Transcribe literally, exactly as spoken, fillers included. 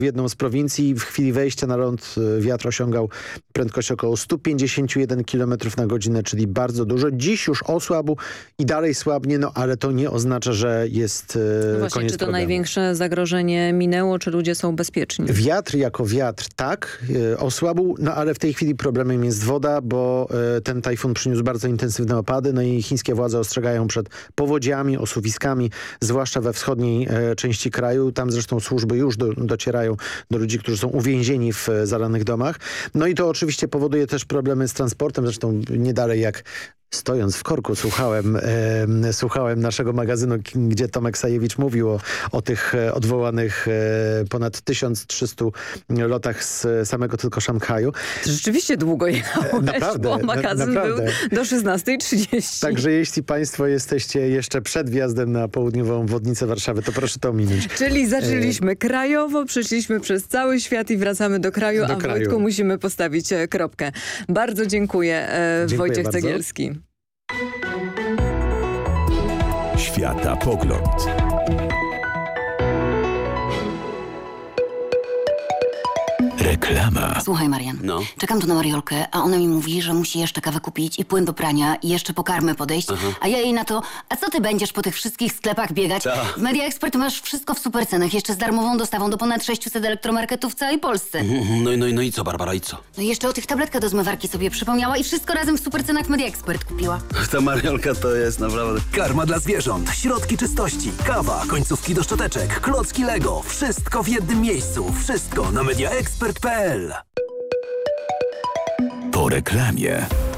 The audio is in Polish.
w jedną z prowincji. W chwili wejścia na ląd wiatr osiągał prędkość około sto pięćdziesiąt jeden kilometrów na godzinę, czyli bardzo dużo. Dziś już osłabł i dalej słabnie, no ale to nie oznacza, że jest no właśnie, koniec czy to problemu. największe zagrożenie minęło, czy ludzie są bezpieczni? Wiatr jako wiatr tak, e, osłabł, no ale w tej chwili problemem jest woda, bo e, ten tajfun przyniósł bardzo intensywne opady, no i chińskie władze ostrzegają przed powodziami, osuwiskami, zwłaszcza we wschodniej e, części kraju. Tam zresztą służby już do, docierają do ludzi, którzy są uwięzieni w e, zalanych domach. No i to oczywiście powoduje też problemy z transportem, zresztą nie dalej jak stojąc w korku słuchałem, e, słuchałem naszego magazynu, gdzie Tomek Sajewicz mówił o, o tych e, odwołanych e, ponad tysiąc trzysta lotach z samego tylko Szanghaju. To rzeczywiście długo jechałeś, Naprawdę, bo magazyn na, był do szesnastej trzydzieści. Także jeśli państwo jesteście jeszcze przed wjazdem na południową obwodnicę Warszawy, to proszę to ominąć. Czyli zaczęliśmy e... krajowo, przeszliśmy przez cały świat i wracamy do kraju, do a kraju. Wojtku musimy postawić kropkę. Bardzo dziękuję, e, dziękuję Wojciech bardzo. Cegielski. Światapogląd. Reklama. Słuchaj, Marian, no. czekam tu na Mariolkę, a ona mi mówi, że musi jeszcze kawę kupić i płyn do prania i jeszcze po karmę podejść. Aha. A ja jej na to, a co ty będziesz po tych wszystkich sklepach biegać? Ta. W Media Expert masz wszystko w supercenach, jeszcze z darmową dostawą do ponad sześciuset elektromarketów w całej Polsce. Mm, no, no, no i co, Barbara, i co? No i jeszcze o tych tabletkach do zmywarki sobie przypomniała i wszystko razem w supercenach Media Expert kupiła. Ta Mariolka to jest naprawdę... Karma dla zwierząt, środki czystości, kawa, końcówki do szczoteczek, klocki Lego. Wszystko w jednym miejscu. Wszystko na mediaexpert kropka p l. Po reklamie.